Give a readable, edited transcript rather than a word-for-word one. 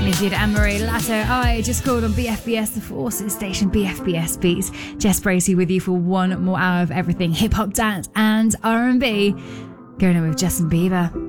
Indeed, Anne-Marie Lato. I just called on BFBS, the Forces station, BFBS Beats. Jess Bracey with you for one more hour of everything hip hop, dance, and R&B. Going on with Justin Bieber.